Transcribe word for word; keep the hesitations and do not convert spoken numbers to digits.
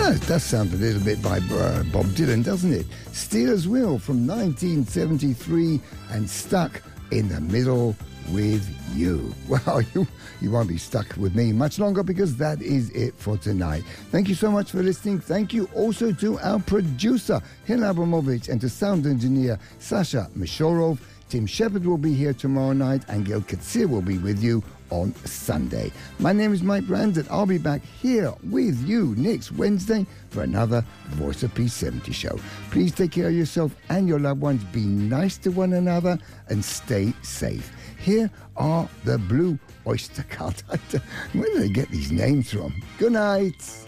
Well, it does sound a little bit by uh, Bob Dylan, doesn't it? Stealers Wheel from nineteen seventy-three and Stuck in the Middle with You. Well, you, you won't be stuck with me much longer because that is it for tonight. Thank you so much for listening. Thank you also to our producer, Hill Abramovich, and to sound engineer, Sasha Mishorov. Tim Shepard will be here tomorrow night, and Gil Katsir will be with you on Sunday. My name is Mike Brand, and I'll be back here with you next Wednesday for another Voice of Peace seventy show. Please take care of yourself and your loved ones. Be nice to one another and stay safe. Here are the Blue Oyster Cult. Where do they get these names from? Good night.